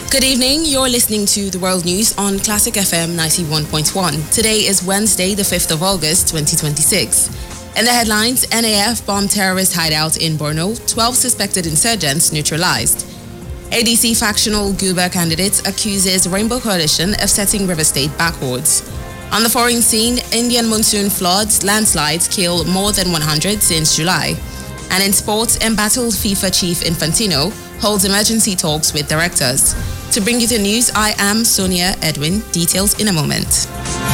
Good evening, you're listening to the World News on Classic FM 91.1. Today is Wednesday, the 5th of August, 2026. In the headlines, NAF bombed terrorist hideout in Borno, 12 suspected insurgents neutralized. ADC factional Guba candidate accuses Rainbow Coalition of setting River State backwards. On the foreign scene, Indian monsoon floods, landslides kill more than 100 since July. And in sports, embattled FIFA chief Infantino holds emergency talks with directors. To bring you the news, I am Sonia Edwin. Details in a moment.